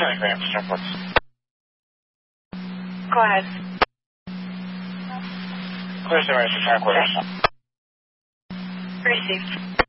Telegram, reports. Go ahead. Clear 7 quarters. Received.